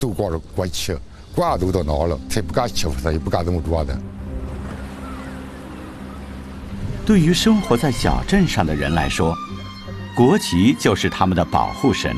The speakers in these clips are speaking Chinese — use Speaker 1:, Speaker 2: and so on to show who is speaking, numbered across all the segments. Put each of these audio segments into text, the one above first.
Speaker 1: 都挂着国旗，挂都到哪了，他也不敢欺负他，也不敢这么做的。
Speaker 2: 对于生活在小镇上的人来说，国旗就是他们的保护神。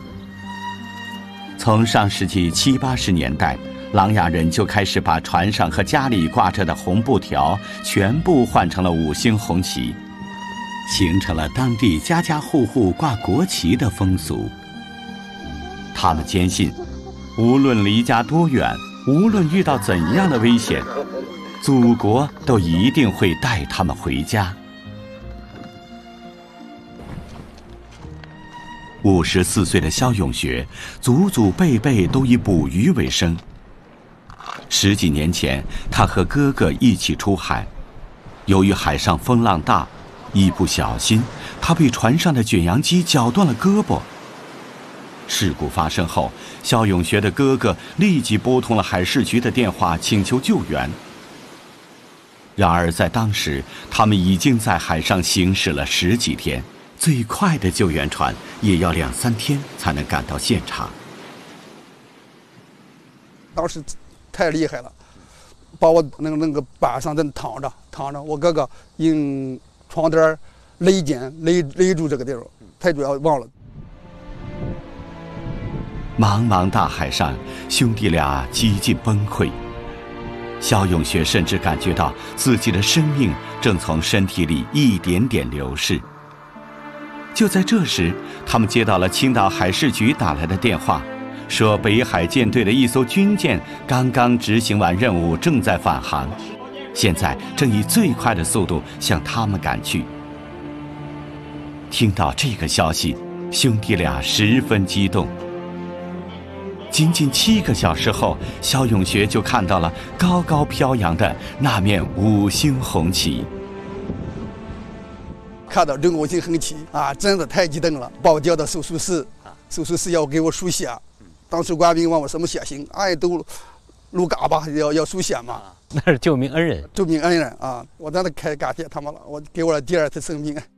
Speaker 2: 从上世纪70、80年代，琅琊人就开始把船上和家里挂着的红布条全部换成了5星红旗，形成了当地家家户户挂国旗的风俗。他们坚信，无论离家多远，无论遇到怎样的危险，祖国都一定会带他们回家。54岁的肖永学，祖祖辈辈都以捕鱼为生。10几年前，他和哥哥一起出海，由于海上风浪大，一不小心，他被船上的卷扬机绞断了胳膊。事故发生后，肖永学的哥哥立即拨通了海事局的电话，请求救援。然而在当时，他们已经在海上行驶了10几天，最快的救援船也要2、3天才能赶到现场。
Speaker 3: 当时太厉害了，把我那个板上正躺着，我哥哥用床单勒紧勒住这个地方，太主要忘了。
Speaker 2: 茫茫大海上，兄弟俩几近崩溃。肖永学甚至感觉到自己的生命正从身体里一点点流逝。就在这时，他们接到了青岛海事局打来的电话，说北海舰队的一艘军舰刚刚执行完任务，正在返航，现在正以最快的速度向他们赶去。听到这个消息，兄弟俩十分激动。仅仅7个小时后，肖永学就看到了高高飘扬的那面5星红旗。
Speaker 3: 看到这个5星红旗啊，真的太激动了，把我调到手术室，手术室要给我输血。当时官兵问我什么血型，都鹿嘎巴要输血嘛。
Speaker 4: 那是救命恩人，
Speaker 3: 救命恩人啊！我真的感谢他们了，我给我了第2次生命。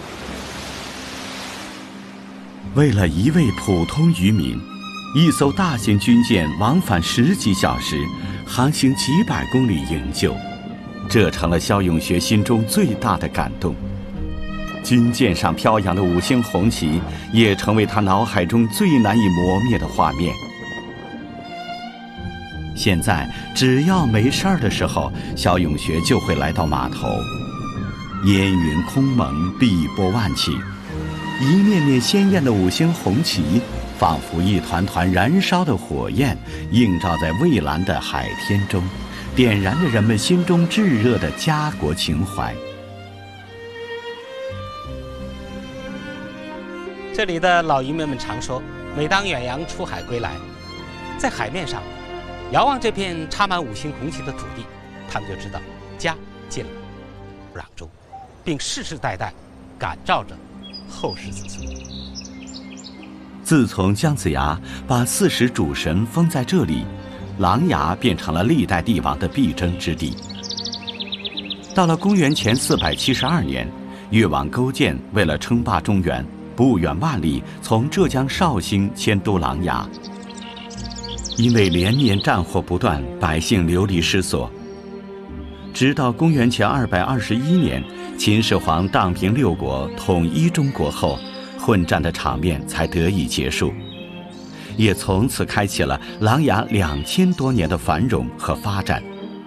Speaker 2: 为了一位普通渔民，一艘大型军舰往返10几小时，航行几百公里营救，这成了肖永学心中最大的感动。军舰上飘扬的5星红旗也成为他脑海中最难以磨灭的画面。现在只要没事儿的时候，肖永学就会来到码头。烟云空蒙，碧波万顷，一面面鲜艳的5星红旗仿佛一团团燃烧的火焰，映照在蔚蓝的海天中，点燃着人们心中炙热的家国情怀。
Speaker 4: 这里的老渔民们常说，每当远洋出海归来，在海面上遥望这片插满5星红旗的土地，他们就知道家近了，壤中，并世世代代感召着后世子孙。
Speaker 2: 自从姜子牙把40主神封在这里，琅琊变成了历代帝王的必争之地。到了公元前472年，越王勾践为了称霸中原，不远万里从浙江绍兴迁都琅琊。因为连年战火不断，百姓流离失所。直到公元前221年，秦始皇荡平6国，统一中国后，混战的场面才得以结束，也从此开启了琅琊2000多年的繁荣和发展。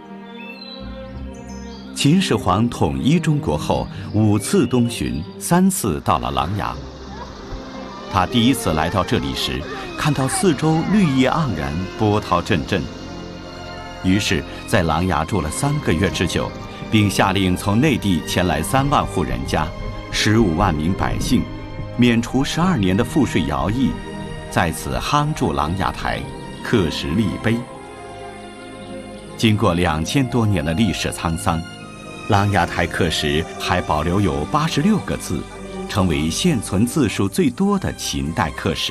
Speaker 2: 秦始皇统一中国后，5次东巡，3次到了琅琊。他第1次来到这里时，看到四周绿叶盎然，波涛阵阵，于是在琅琊住了3个月之久，并下令从内地前来3万户人家，15万名百姓，免除12年的赋税徭役，在此夯筑琅琊台，刻石立碑。经过2000多年的历史沧桑，琅琊台刻石还保留有86个字，成为现存字数最多的秦代刻石。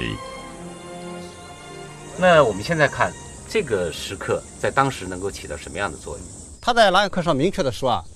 Speaker 4: 那我们现在看这个石刻在当时能够起到什么样的作用？
Speaker 5: 他在琅琊刻上明确的说